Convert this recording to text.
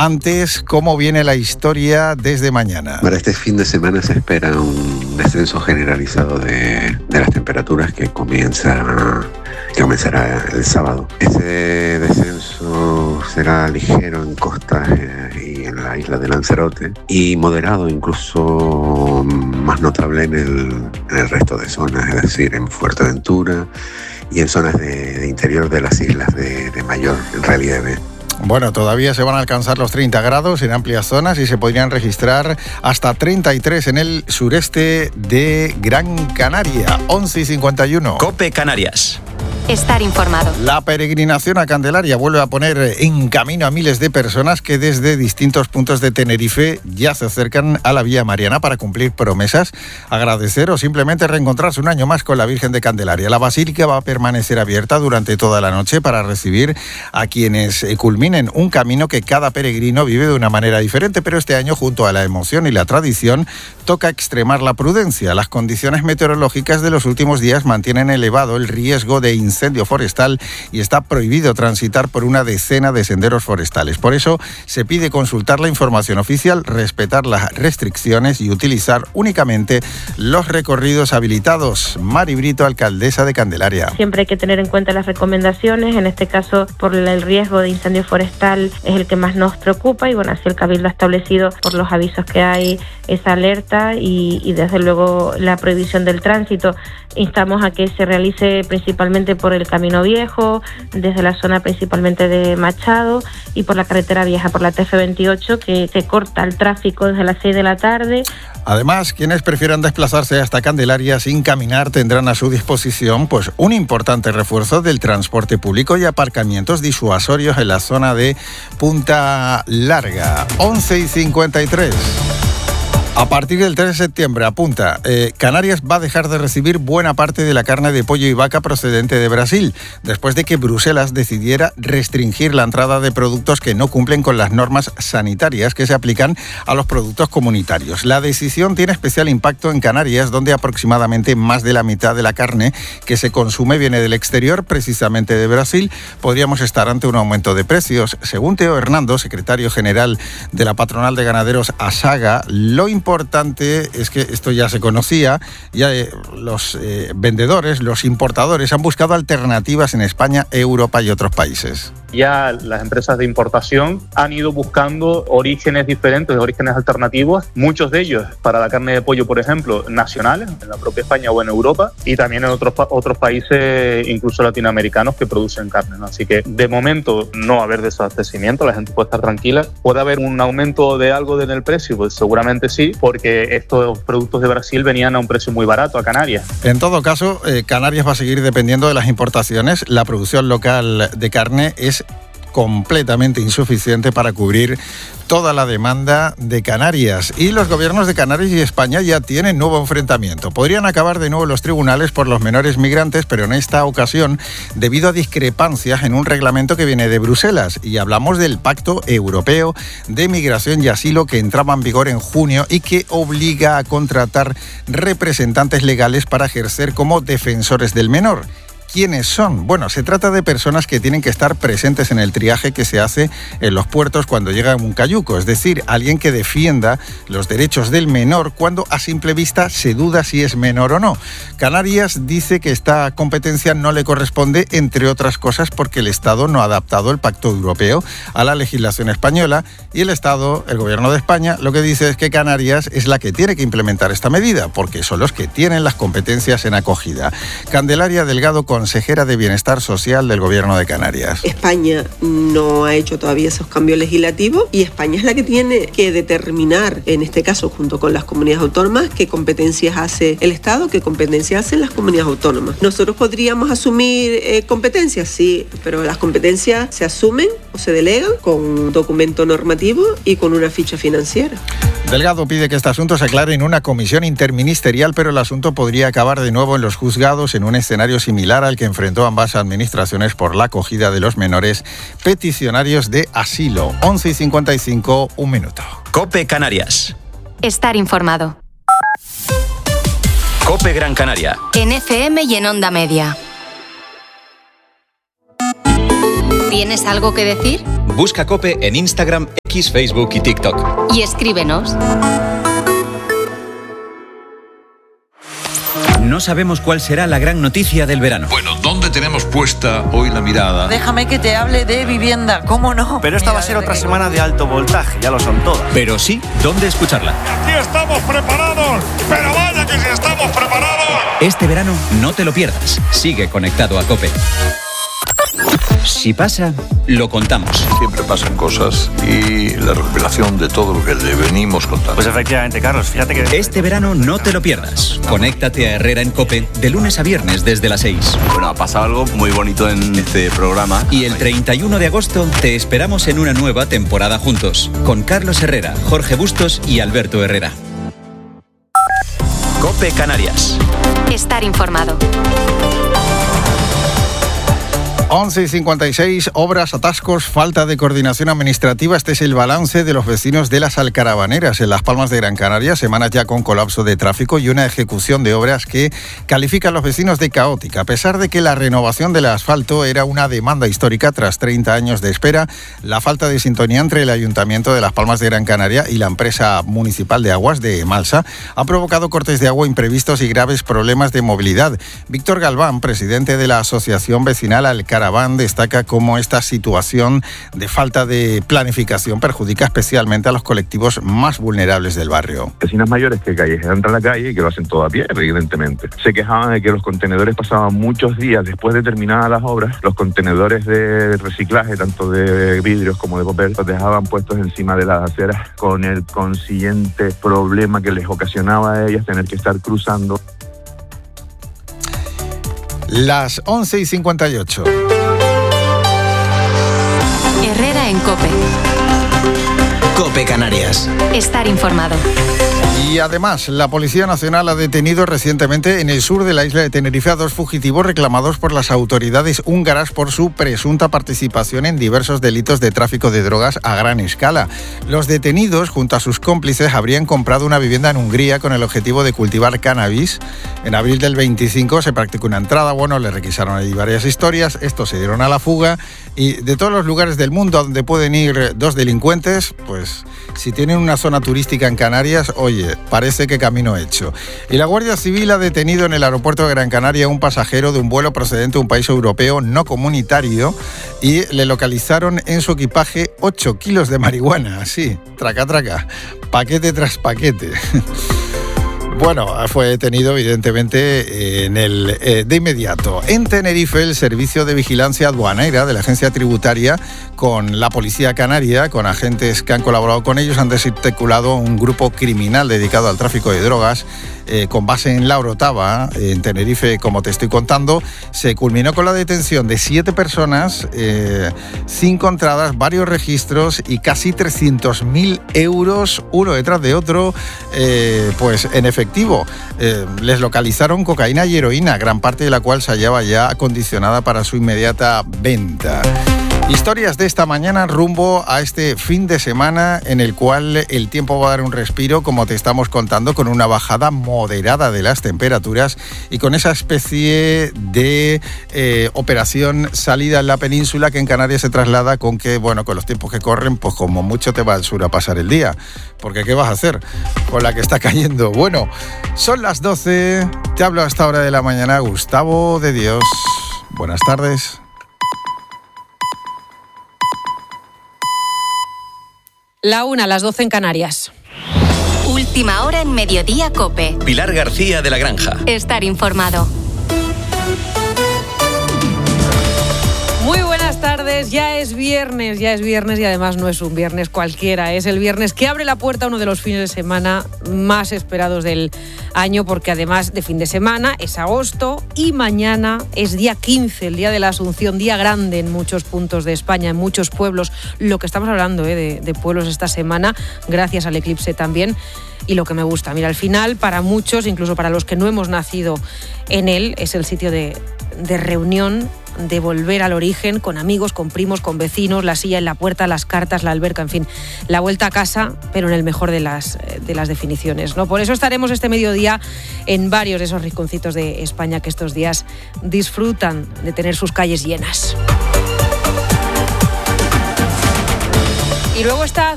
Antes, ¿cómo viene la historia desde mañana? Para este fin de semana se espera un descenso generalizado de las temperaturas que comenzará el sábado. Ese descenso será ligero en costas y en la isla de Lanzarote y moderado, incluso más notable en el resto de zonas, es decir, en Fuerteventura y en zonas de interior de las islas de mayor relieve. Bueno, todavía se van a alcanzar los 30 grados en amplias zonas y se podrían registrar hasta 33 en el sureste de Gran Canaria. 11:51. COPE Canarias. Estar informado. La peregrinación a Candelaria vuelve a poner en camino a miles de personas que desde distintos puntos de Tenerife ya se acercan a la Vía Mariana para cumplir promesas, agradecer o simplemente reencontrarse un año más con la Virgen de Candelaria. La basílica va a permanecer abierta durante toda la noche para recibir a quienes culminen un camino que cada peregrino vive de una manera diferente, pero este año, junto a la emoción y la tradición, toca extremar la prudencia. Las condiciones meteorológicas de los últimos días mantienen elevado el riesgo de incendio forestal y está prohibido transitar por una decena de senderos forestales. Por eso se pide consultar la información oficial, respetar las restricciones y utilizar únicamente los recorridos habilitados. Mari Brito, alcaldesa de Candelaria. Siempre hay que tener en cuenta las recomendaciones, en este caso por el riesgo de incendio forestal es el que más nos preocupa y bueno, así el Cabildo ha establecido por los avisos que hay esa alerta y desde luego la prohibición del tránsito. Instamos a que se realice principalmente por el Camino Viejo, desde la zona principalmente de Machado y por la carretera vieja, por la TF28, que se corta el tráfico desde las 6 de la tarde. Además, quienes prefieran desplazarse hasta Candelaria sin caminar tendrán a su disposición pues un importante refuerzo del transporte público y aparcamientos disuasorios en la zona de Punta Larga. 11:53. A partir del 3 de septiembre, apunta, Canarias va a dejar de recibir buena parte de la carne de pollo y vaca procedente de Brasil, después de que Bruselas decidiera restringir la entrada de productos que no cumplen con las normas sanitarias que se aplican a los productos comunitarios. La decisión tiene especial impacto en Canarias, donde aproximadamente más de la mitad de la carne que se consume viene del exterior, precisamente de Brasil. Podríamos estar ante un aumento de precios. Según Teo Hernando, secretario general de la patronal de ganaderos ASAGA, lo importante es que esto ya se conocía, ya los vendedores, los importadores han buscado alternativas en España, Europa y otros países. Ya las empresas de importación han ido buscando orígenes diferentes, orígenes alternativos, muchos de ellos para la carne de pollo, por ejemplo, nacionales, en la propia España o en Europa, y también en otros países, incluso latinoamericanos, que producen carne, ¿no? Así que, de momento, no va a haber desabastecimiento, la gente puede estar tranquila. ¿Puede haber un aumento de algo en el precio? Pues seguramente sí, porque estos productos de Brasil venían a un precio muy barato a Canarias. En todo caso, Canarias va a seguir dependiendo de las importaciones. La producción local de carne es completamente insuficiente para cubrir toda la demanda de Canarias. Y los gobiernos de Canarias y España ya tienen nuevo enfrentamiento. Podrían acabar de nuevo los tribunales por los menores migrantes, pero en esta ocasión debido a discrepancias en un reglamento que viene de Bruselas. Y hablamos del Pacto Europeo de Migración y Asilo que entraba en vigor en junio y que obliga a contratar representantes legales para ejercer como defensores del menor. ¿Quiénes son? Bueno, se trata de personas que tienen que estar presentes en el triaje que se hace en los puertos cuando llega un cayuco, es decir, alguien que defienda los derechos del menor cuando a simple vista se duda si es menor o no. Canarias dice que esta competencia no le corresponde, entre otras cosas, porque el Estado no ha adaptado el Pacto Europeo a la legislación española y el Estado, el Gobierno de España, lo que dice es que Canarias es la que tiene que implementar esta medida, porque son los que tienen las competencias en acogida. Candelaria Delgado, consejera de Bienestar Social del Gobierno de Canarias. España no ha hecho todavía esos cambios legislativos y España es la que tiene que determinar, en este caso junto con las comunidades autónomas, qué competencias hace el Estado, qué competencias hacen las comunidades autónomas. ¿Nosotros podríamos asumir competencias? Sí, pero las competencias se asumen o se delegan con un documento normativo y con una ficha financiera. Delgado pide que este asunto se aclare en una comisión interministerial, pero el asunto podría acabar de nuevo en los juzgados en un escenario similar al que enfrentó ambas administraciones por la acogida de los menores peticionarios de asilo. 11:55, un minuto. COPE Canarias. Estar informado. COPE Gran Canaria. En FM y en Onda Media. ¿Tienes algo que decir? Busca COPE en Instagram, X, Facebook y TikTok. Y escríbenos. No sabemos cuál será la gran noticia del verano. Bueno, ¿dónde tenemos puesta hoy la mirada? Déjame que te hable de vivienda, ¿cómo no? Pero esta va a ser otra semana de alto voltaje, ya lo son todas. Pero sí, ¿dónde escucharla? ¡Aquí estamos preparados! ¡Pero vaya que sí estamos preparados! Este verano no te lo pierdas. Sigue conectado a COPE. Si pasa, lo contamos. Siempre pasan cosas y la recopilación de todo lo que le venimos contando. Pues efectivamente, Carlos, fíjate que... Este verano no te lo pierdas. Conéctate a Herrera en COPE de lunes a viernes desde las 6. Bueno, ha pasado algo muy bonito en este programa. Y el 31 de agosto te esperamos en una nueva temporada juntos, con Carlos Herrera, Jorge Bustos y Alberto Herrera. COPE Canarias. Estar informado. 11:56, obras, atascos, falta de coordinación administrativa. Este es el balance de los vecinos de las Alcarabaneras en Las Palmas de Gran Canaria. Semanas ya con colapso de tráfico y una ejecución de obras que califican los vecinos de caótica. A pesar de que la renovación del asfalto era una demanda histórica tras 30 años de espera, la falta de sintonía entre el Ayuntamiento de Las Palmas de Gran Canaria y la empresa municipal de aguas de Malsa ha provocado cortes de agua imprevistos y graves problemas de movilidad. Víctor Galván, presidente de la Asociación Vecinal Alcarabaneras, destaca cómo esta situación de falta de planificación perjudica especialmente a los colectivos más vulnerables del barrio. Vecinas mayores que callejean a la calle y que lo hacen todo a pie, evidentemente. Se quejaban de que los contenedores pasaban muchos días después de terminadas las obras. Los contenedores de reciclaje, tanto de vidrios como de papel, los dejaban puestos encima de las aceras con el consiguiente problema que les ocasionaba a ellas tener que estar cruzando. Las 11:58. Herrera en COPE. COPE Canarias. Estar informado. Y además, la Policía Nacional ha detenido recientemente en el sur de la isla de Tenerife a 2 fugitivos reclamados por las autoridades húngaras por su presunta participación en diversos delitos de tráfico de drogas a gran escala. Los detenidos, junto a sus cómplices, habrían comprado una vivienda en Hungría con el objetivo de cultivar cannabis. En abril del 25 se practicó una entrada, le requisaron allí varias historias, estos se dieron a la fuga y de todos los lugares del mundo a donde pueden ir 2 delincuentes, pues si tienen una zona turística en Canarias, oye, parece que camino hecho. Y la Guardia Civil ha detenido en el aeropuerto de Gran Canaria a un pasajero de un vuelo procedente de un país europeo no comunitario y le localizaron en su equipaje 8 kilos de marihuana, así, traca, paquete tras paquete. Bueno, fue detenido evidentemente de inmediato. En Tenerife, el Servicio de Vigilancia Aduanera de la Agencia Tributaria con la Policía Canaria, con agentes que han colaborado con ellos, han desarticulado un grupo criminal dedicado al tráfico de drogas con base en La Orotava, en Tenerife, como te estoy contando. Se culminó con la detención de 7 personas, 5 entradas, varios registros y casi 300.000 euros, uno detrás de otro, pues en efectivo. Les localizaron cocaína y heroína, gran parte de la cual se hallaba ya acondicionada para su inmediata venta. Historias de esta mañana rumbo a este fin de semana en el cual el tiempo va a dar un respiro, como te estamos contando, con una bajada moderada de las temperaturas y con esa especie de operación salida en la península que en Canarias se traslada con que, con los tiempos que corren, pues como mucho te va al sur a pasar el día. Porque ¿qué vas a hacer con la que está cayendo? Bueno, son las 12, te hablo a esta hora de la mañana, Gustavo de Dios. Buenas tardes. La 1, las 12 en Canarias. Última hora en Mediodía COPE. Pilar García de la Granja. Estar informado. Muy buenas tardes, ya es viernes y además no es un viernes cualquiera, es el viernes que abre la puerta a uno de los fines de semana más esperados del año, porque además de fin de semana es agosto y mañana es día 15, el día de la Asunción, día grande en muchos puntos de España, en muchos pueblos, lo que estamos hablando de pueblos esta semana, gracias al eclipse también. Y lo que me gusta, mira, al final para muchos, incluso para los que no hemos nacido en él, es el sitio de reunión, de volver al origen, con amigos, con primos, con vecinos, la silla en la puerta, las cartas, la alberca, en fin, la vuelta a casa, pero en el mejor de las definiciones, ¿no? Por eso estaremos este mediodía en varios de esos rinconcitos de España que estos días disfrutan de tener sus calles llenas. Y luego está